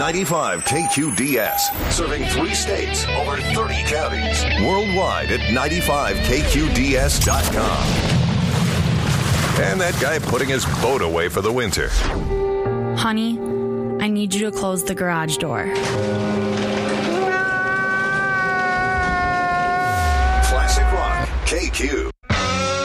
95 KQDS. Serving 3 states, over 30 counties. Worldwide at 95KQDS.com. And that guy putting his boat away for the winter. Honey, I need you to close the garage door. Classic Rock, KQ.